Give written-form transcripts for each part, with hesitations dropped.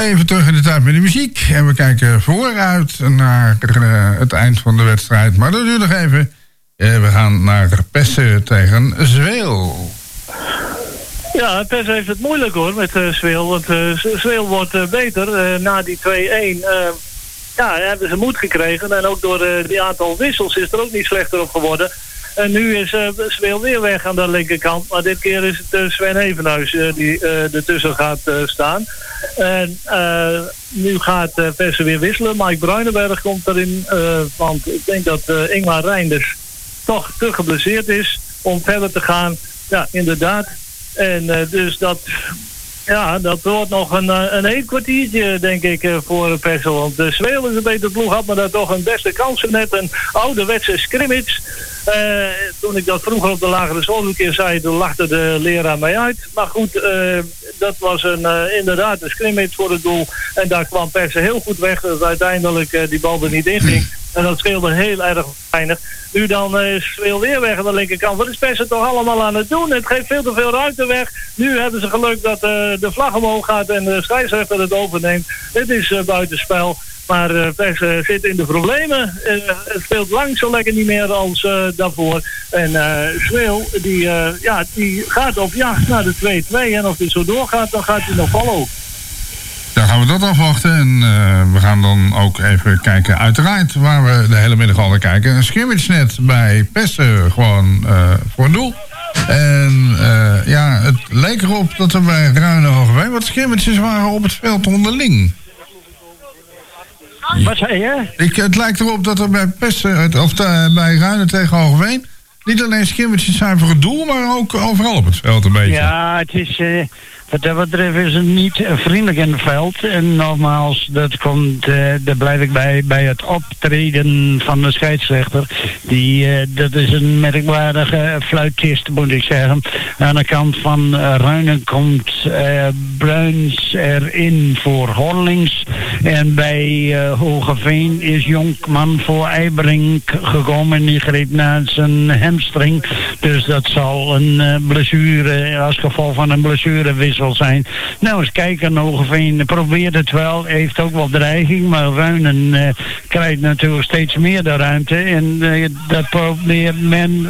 Even terug in de tijd met de muziek. En we kijken vooruit naar het eind van de wedstrijd. Maar dat duurt nog even. We gaan naar Pessen tegen Zweel. Ja, Pessen heeft het moeilijk hoor met Zweel. Want Zweel wordt beter na die 2-1. Hebben ze moed gekregen. En ook door die aantal wissels is er ook niet slechter op geworden. En nu is Zweel weer weg aan de linkerkant. Maar dit keer is het Sven Evenhuis die ertussen gaat staan. En nu gaat Pessen weer wisselen. Mike Bruinenberg komt erin. Want ik denk dat Ingmar Reinders toch te geblesseerd is om verder te gaan. Ja, inderdaad. En dus dat wordt nog een heel kwartiertje, denk ik, voor Pessen. Want Zweel is een betere ploeg, had maar daar toch een beste kans. Net een ouderwetse scrimmage. Toen ik dat vroeger op de lagere school een keer zei, toen lachte de leraar mij uit. Maar goed, dat was inderdaad een scrimmage voor het doel. En daar kwam Pessen heel goed weg, dat uiteindelijk die bal er niet in ging. En dat scheelde heel erg weinig. Nu dan is Zweel weer weg aan de linkerkant. Wat is Pessen toch allemaal aan het doen? Het geeft veel te veel ruimte weg. Nu hebben ze geluk dat de vlag omhoog gaat en de scheidsrechter het overneemt. Dit is buitenspel. Maar Pessen zit in de problemen. Het speelt lang zo lekker niet meer als daarvoor. En Zweel die gaat op jacht naar de 2-2. En als dit zo doorgaat, dan gaat hij nog vallen ook. Dan gaan we dat afwachten en we gaan dan ook even kijken, uiteraard, waar we de hele middag al naar kijken. Een scrimmage net bij Pessen gewoon voor een doel. En het leek erop dat er bij Ruinen-Hogeveen wat scrimmages waren op het veld onderling. Wat zei je? Het lijkt erop dat er bij Pessen, bij Ruinen tegen Hogeveen, niet alleen scrimmages zijn voor het doel, maar ook overal op het veld een beetje. Ja, het is... Wat dat betreft is het niet vriendelijk in het veld. En nogmaals, daar blijf ik bij het optreden van de scheidsrechter. Dat is een merkwaardige fluitist, moet ik zeggen. Aan de kant van Ruinen komt Bruins erin voor Horlings. En bij Hogeveen is Jonkman voor Eiberink gekomen. En die greep naar zijn hamstring. Dus dat zal een blessure, als gevolg van een blessurewissel zijn. Nou, eens kijken, Hogeveen probeert het wel, heeft ook wel dreiging, maar Ruinen krijgt natuurlijk steeds meer de ruimte en dat probeert men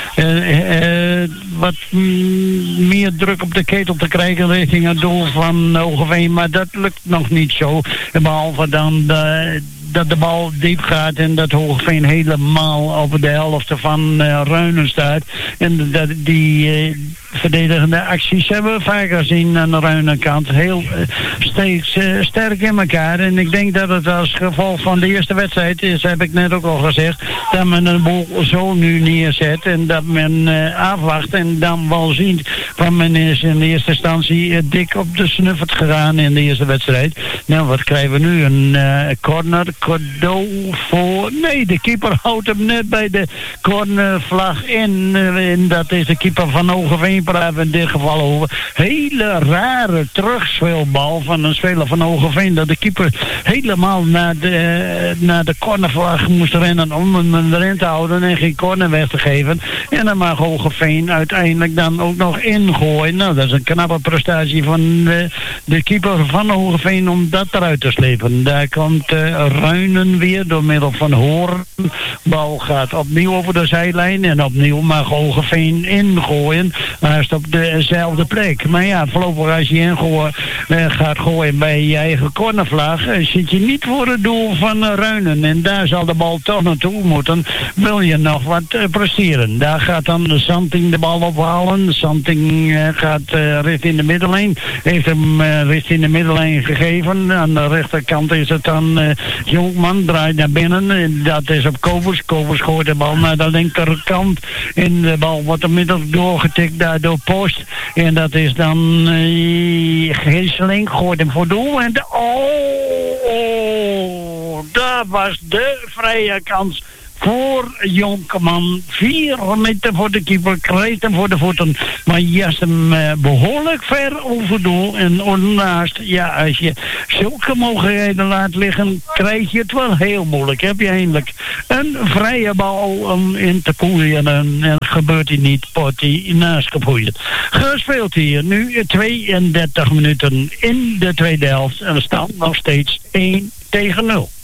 wat meer druk op de ketel te krijgen richting het doel van Hogeveen, maar dat lukt nog niet zo, behalve dan dat de bal diep gaat en dat Hogeveen helemaal op de helft van Ruinen staat. En dat die verdedigende acties hebben we vaker gezien aan de Ruinenkant. Heel steeds sterk in elkaar. En ik denk dat het als gevolg van de eerste wedstrijd is, heb ik net ook al gezegd, dat men een boel zo nu neerzet en dat men afwacht en dan wel ziet van men is in de eerste instantie dik op de snuffert gegaan in de eerste wedstrijd. Nou, wat krijgen we nu? Een corner, cadeau voor... Nee, de keeper houdt hem net bij de cornervlag in. En dat is de keeper van Hogeveen, praten we in dit geval over. Hele rare terugspeelbal van een speler van Hogeveen. Dat de keeper helemaal naar de cornervlag moest rennen om hem erin te houden en geen corner weg te geven. En dan mag Hogeveen uiteindelijk dan ook nog ingooien. Nou, dat is een knappe prestatie van de keeper van Hogeveen om dat eruit te slepen. Daar komt Ruinen weer door middel van Hoorn. Bal gaat opnieuw over de zijlijn en opnieuw mag Hogeveen ingooien. Maar is op dezelfde plek. Maar ja, voorlopig als je gaat gooien bij je eigen cornervlag, zit je niet voor het doel van Ruinen. En daar zal de bal toch naartoe moeten. Wil je nog wat presteren? Daar gaat dan Santing de bal ophalen. Santing gaat richting de middellijn. Heeft hem richting de middellijn gegeven. Aan de rechterkant is het dan Jonkman, draait naar binnen. Dat is op Kovers. Kovers gooit de bal naar de linkerkant. En de bal wordt inmiddels doorgetikt daar door Post. En dat is dan Geeseling. Gooit hem voor doel. En daar was de vrije kans voor Jonkman. 4 meter voor de keeper, krijgt hem voor de voeten. Maar juist hem behoorlijk ver over doel en onnaast. Ja, als je zulke mogelijkheden laat liggen, krijg je het wel heel moeilijk. Heb je eindelijk een vrije bal om in te koeien. En gebeurt hij niet, wordt hij naast gepoeid. Gespeeld hier nu 32 minuten in de tweede helft en we staan nog steeds 1-0.